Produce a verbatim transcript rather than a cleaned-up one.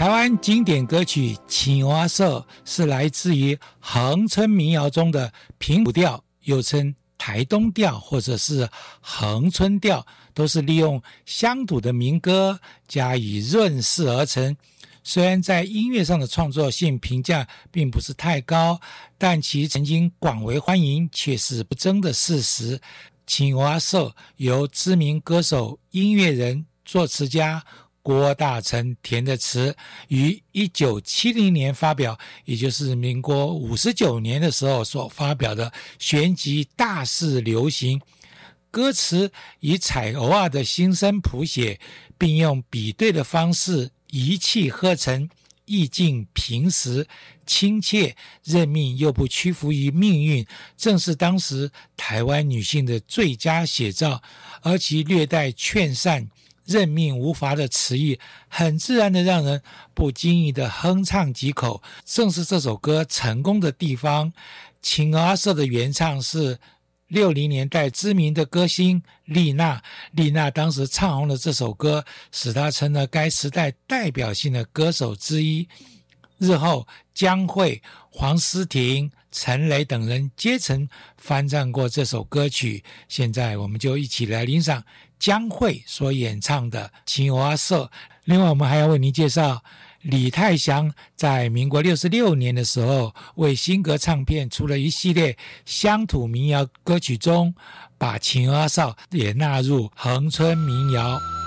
台湾经典歌曲《青蛙社》是来自于恒春民谣中的平埔调，又称台东调或者是恒春调，都是利用乡土的民歌加以润饰而成。虽然在音乐上的创作性评价并不是太高，但其曾经广为欢迎却是不争的事实。青蛙社由知名歌手、音乐人、作词家郭大成填的词，于一九七零年发表，也就是民国五十九年的时候所发表的旋即大势流行。歌词以采偶尔的心声谱写，并用比对的方式一气呵成，意境平实亲切，认命又不屈服于命运，正是当时台湾女性的最佳写照。而其略带劝善、认命无罚的词意，很自然的让人不经意的哼唱几口，正是这首歌成功的地方。青蛙社的原唱是六零年代知名的歌星丽娜，丽娜当时唱红了这首歌，使她成了该时代代表性的歌手之一。日后江蕙、黄思婷、陈雷等人皆曾翻唱过这首歌曲。现在我们就一起来聆赏江蕙所演唱的《青蛙社》。另外我们还要为您介绍李泰祥在民国六十六年的时候，为新格唱片出了一系列乡土民谣歌曲中，把青蛙社也纳入恒春民谣。